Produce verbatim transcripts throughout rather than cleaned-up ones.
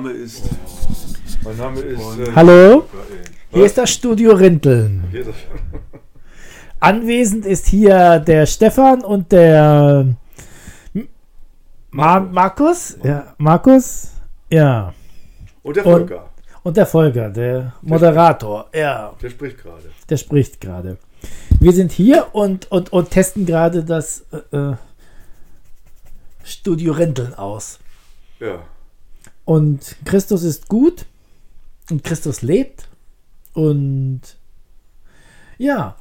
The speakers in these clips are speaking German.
Name ist... Mein Name ist... Äh, Hallo, hier ist das Studio Rinteln. Anwesend ist hier der Stefan und der Ma- Markus. Ja, Markus. Ja. Und der Volker. Und, und der Volker, der Moderator. Der ja. Der spricht gerade. Der spricht gerade. Wir sind hier und, und, und testen gerade das äh, Studio Rinteln aus. Ja. Und Christus ist gut und Christus lebt und ja,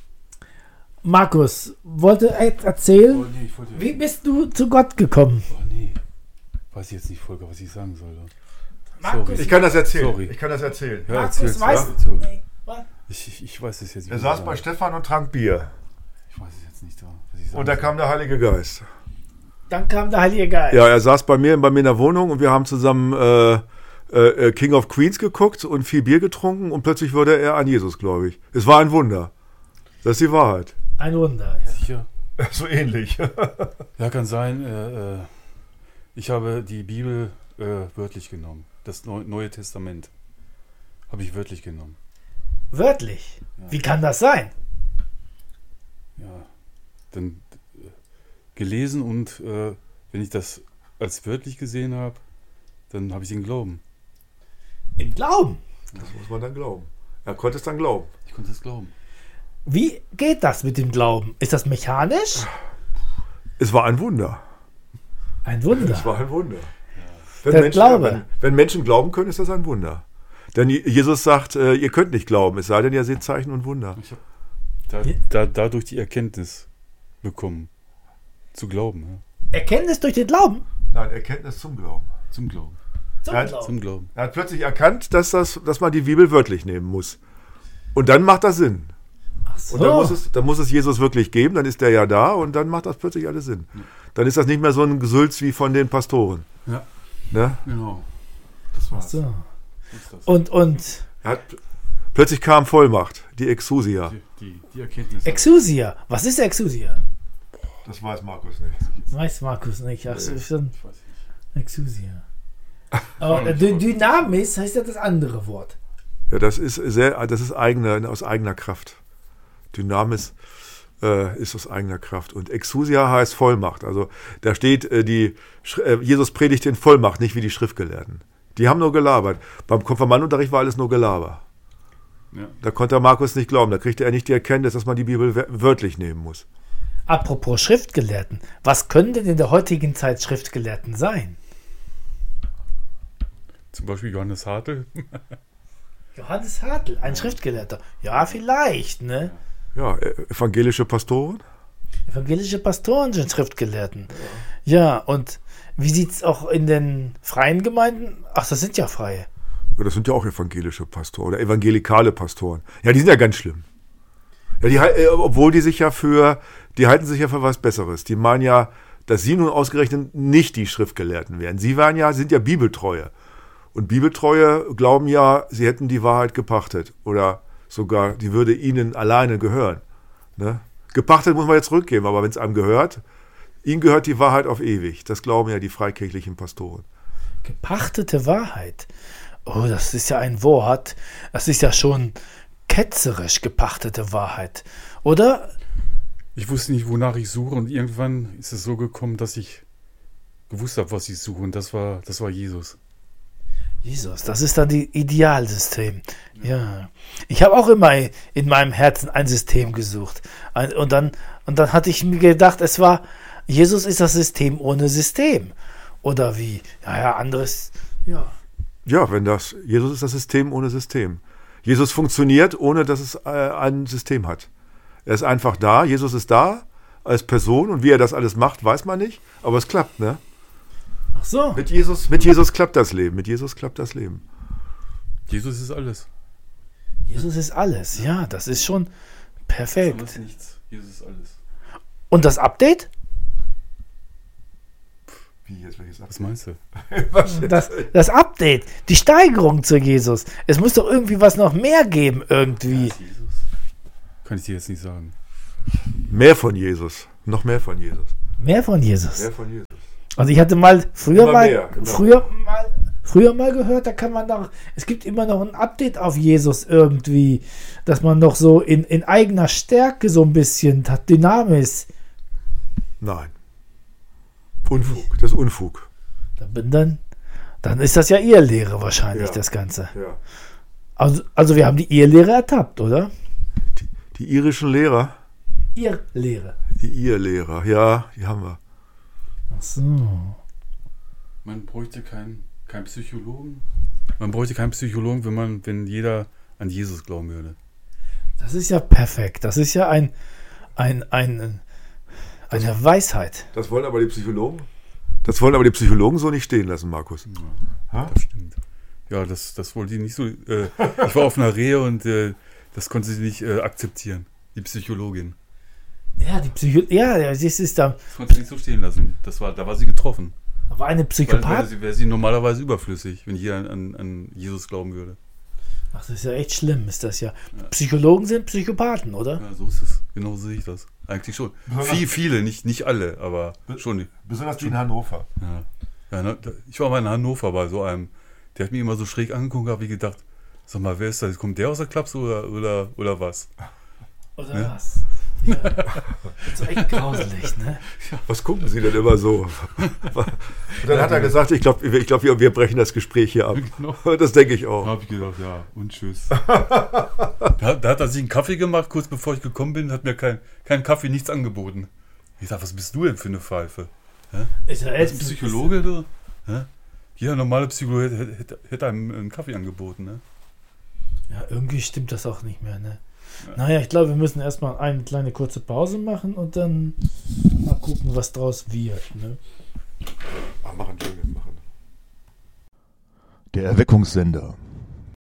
Markus wollte erzählen, oh, nee, ich wollte, wie bist du zu Gott gekommen? Oh nee, weiß ich jetzt nicht, Volker, was ich sagen soll. Markus, Ich kann das erzählen. Sorry. Ich kann das erzählen. Ja, Markus erzähl's, weiß, ja? nee, was? Ich, ich, ich weiß es jetzt nicht. Er saß bei Stefan und trank Bier. Ich weiß es jetzt nicht, was ich sagen Und da soll. kam der Heilige Geist. Dann kam der Heilige Geist. Ja, er saß bei mir, bei mir in der Wohnung und wir haben zusammen äh, äh, King of Queens geguckt und viel Bier getrunken und plötzlich wurde er an Jesus gläubig. Es war ein Wunder. Das ist die Wahrheit. Ein Wunder. Ja. Sicher? So ähnlich. Ja, kann sein. Äh, äh, ich habe die Bibel äh, wörtlich genommen. Das Neu- Neue Testament habe ich wörtlich genommen. Wörtlich. Ja. Wie kann das sein? Ja, dann äh, gelesen und äh, wenn ich das als wörtlich gesehen habe, dann habe ich den Glauben. Im Glauben. Das muss man dann glauben. Er konnte es dann glauben. Ich konnte es glauben. Wie geht das mit dem Glauben? Ist das mechanisch? Es war ein Wunder. Ein Wunder. Es war ein Wunder. Wenn, Der Menschen, Glaube. wenn, wenn Menschen glauben können, ist das ein Wunder. Denn Jesus sagt, äh, ihr könnt nicht glauben, es sei denn, ihr seht Zeichen und Wunder. Ich habe da, Ja. da, dadurch die Erkenntnis bekommen, zu glauben. Ja. Erkenntnis durch den Glauben? Nein, Erkenntnis zum Glauben. Zum Glauben. Zum Ja, Glauben. Zum Glauben. Er hat plötzlich erkannt, dass, das, dass man die Bibel wörtlich nehmen muss. Und dann macht das Sinn. Ach so. Und dann muss, es, dann muss es Jesus wirklich geben, dann ist der ja da und dann macht das plötzlich alles Sinn. Dann ist das nicht mehr so ein Gesülz wie von den Pastoren. Ja, Ne? genau. Das war's. So. So ist das. Und, und Er hat, plötzlich kam Vollmacht, die Exousia. Die, die, die Erkenntnis. Exousia. Was ist Exousia? Das weiß Markus nicht. Weiß Markus nicht. Ach, so, schon Ich weiß nicht. Exousia. Aber Dy- Dynamis heißt ja das andere Wort. Ja, das ist sehr, das ist eigene, aus eigener Kraft. Dynamis äh, ist aus eigener Kraft. Und Exousia heißt Vollmacht. Also da steht, äh, die, Sch- äh, Jesus predigt in Vollmacht, nicht wie die Schriftgelehrten. Die haben nur gelabert. Beim Konfirmandenunterricht war alles nur Gelaber. Ja. Da konnte Markus nicht glauben. Da kriegte er nicht die Erkenntnis, dass man die Bibel wör- wörtlich nehmen muss. Apropos Schriftgelehrten. Was können denn in der heutigen Zeit Schriftgelehrten sein? Zum Beispiel Johannes Hartl. Johannes Hartl, ein Schriftgelehrter. Ja, vielleicht, ne? Ja, äh, evangelische Pastoren. Evangelische Pastoren sind Schriftgelehrten. Ja, und wie sieht es auch in den freien Gemeinden? Ach, das sind ja freie. Ja, das sind ja auch evangelische Pastoren oder evangelikale Pastoren. Ja, die sind ja ganz schlimm. Ja, die, hal- äh, obwohl die sich ja für, die halten sich ja für was Besseres. Die meinen ja, dass sie nun ausgerechnet nicht die Schriftgelehrten wären. Sie waren ja, sind ja Bibeltreue. Und Bibeltreue glauben ja, sie hätten die Wahrheit gepachtet. Oder sogar, die würde ihnen alleine gehören. Ne? Gepachtet muss man jetzt zurückgeben, aber wenn es einem gehört, ihnen gehört die Wahrheit auf ewig. Das glauben ja die freikirchlichen Pastoren. Gepachtete Wahrheit. Oh, das ist ja ein Wort. Das ist ja schon ketzerisch, gepachtete Wahrheit. Oder? Ich wusste nicht, wonach ich suche, und irgendwann ist es so gekommen, dass ich gewusst habe, was ich suche, und das war, das war Jesus. Jesus, das ist dann die Idealsystem. Ja. Ich habe auch immer in meinem Herzen ein System gesucht. Ein, und, dann, und dann hatte ich mir gedacht, es war, Jesus ist das System ohne System. Oder wie? Ja, ja, anderes. Ja. Ja, wenn das, Jesus ist das System ohne System. Jesus funktioniert, ohne dass es äh, ein System hat. Er ist einfach da, Jesus ist da als Person, und wie er das alles macht, weiß man nicht, aber es klappt, ne? Ach so. Mit Jesus, mit Jesus klappt das Leben, mit Jesus klappt das Leben. Jesus ist alles. Jesus ist alles. Ja, das ist schon perfekt. Alles nichts. Jesus ist alles. Und das Update? Wie jetzt, welches Was meinst du? Was? Das, das Update, die Steigerung zu Jesus. Es muss doch irgendwie was noch mehr geben, irgendwie. Jesus? Kann ich dir jetzt nicht sagen. Mehr von Jesus, noch mehr von Jesus. Mehr von Jesus. Mehr von Jesus. Also ich hatte mal früher Immer mal, mehr, genau. früher mal früher mal gehört, da kann man noch, es gibt immer noch ein Update auf Jesus irgendwie, dass man noch so in, in eigener Stärke so ein bisschen hat, Dynamis. Nein. Unfug, das ist Unfug. Dann, bin dann, dann ist das ja Irrlehre wahrscheinlich, Ja. das Ganze. Ja. Also, also wir haben die Irrlehre ertappt, oder? Die, die irischen Lehrer, Irrlehre. die Irrlehrer, ja, die haben wir. Ach so. Man bräuchte keinen kein Psychologen. Man bräuchte keinen Psychologen, wenn man, wenn jeder an Jesus glauben würde. Das ist ja perfekt. Das ist ja ein, ein, ein, eine Weisheit. Das wollen aber die Psychologen. Das wollen aber die Psychologen so nicht stehen lassen, Markus. Ja, das stimmt. Ja, das, das wollte ich nicht so. Äh, ich war auf einer Rehe und äh, das konnte sie nicht äh, akzeptieren, die Psychologin. Ja, die Psycho ja, das ist da. Das konnte sie nicht so stehen lassen. Das war, da war sie getroffen. Aber eine Weil, Psychopath. weil sie, wäre sie normalerweise überflüssig, wenn jeder an, an, an Jesus glauben würde. Ach, das ist ja echt schlimm, ist das ja. ja. Psychologen sind Psychopathen, oder? Ja, so ist es. Genau so sehe ich das. Eigentlich schon. Viel, viele, nicht, nicht alle, aber schon. Besonders die in Hannover. Ja. Ja, ne, ich war mal in Hannover bei so einem, der hat mich immer so schräg angeguckt, habe ich gedacht, sag mal, wer ist das? Kommt der aus der Klapse oder, oder, oder was? Oder Ja? was? Ja. Das ist echt grauselig, ne? Was gucken Sie denn immer so? Und dann hat er gesagt, ich glaube, ich glaub, wir, wir brechen das Gespräch hier ab. Genau. Das denke ich Da auch. habe ich gedacht, ja, und tschüss. da, da hat er sich einen Kaffee gemacht, kurz bevor ich gekommen bin, hat mir kein, kein Kaffee, nichts angeboten. Ich sag, was bist du denn für eine Pfeife? Ja? Ist er Als Psychologe, du? Ja? Jeder normale Psychologe hätte, hätte, hätte einem einen Kaffee angeboten, ne? Ja, irgendwie stimmt das auch nicht mehr, ne? Ja. Naja, ich glaube, wir müssen erstmal eine kleine kurze Pause machen und dann mal gucken, was draus wird, ne? Ach, machen, machen. Der Erweckungssender.